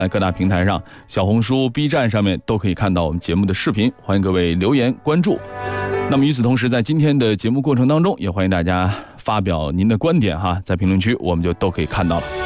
各大平台上，小红书、B 站上面都可以看到我们节目的视频，欢迎各位留言关注。那么与此同时，在今天的节目过程当中，也欢迎大家发表您的观点哈，在评论区我们就都可以看到了。